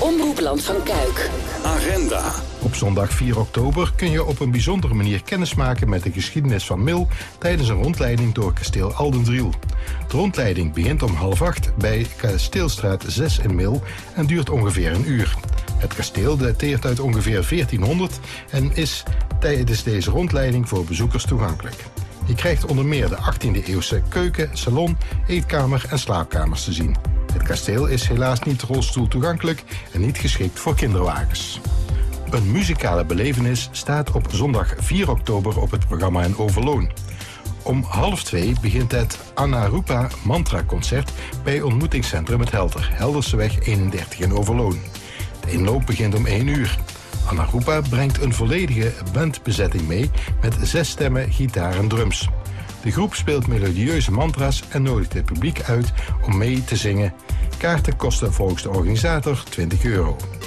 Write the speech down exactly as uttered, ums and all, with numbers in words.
Omroepland van Kuik. Agenda. Op zondag vier oktober kun je op een bijzondere manier kennismaken met de geschiedenis van Mil tijdens een rondleiding door kasteel Aldendriel. De rondleiding begint om half acht bij Kasteelstraat zes in Mil en duurt ongeveer een uur. Het kasteel dateert uit ongeveer veertienhonderd en is tijdens deze rondleiding voor bezoekers toegankelijk. Je krijgt onder meer de achttiende eeuwse keuken, salon, eetkamer en slaapkamers te zien. Het kasteel is helaas niet rolstoel toegankelijk en niet geschikt voor kinderwagens. Een muzikale belevenis staat op zondag vier oktober op het programma in Overloon. Om half twee begint het Anarupa Mantra Concert bij ontmoetingscentrum Het Helder, Helderseweg eenendertig in Overloon. De inloop begint om één uur. Anarupa brengt een volledige bandbezetting mee met zes stemmen, gitaar en drums. De groep speelt melodieuze mantra's en nodigt het publiek uit om mee te zingen. Kaarten kosten volgens de organisator twintig euro.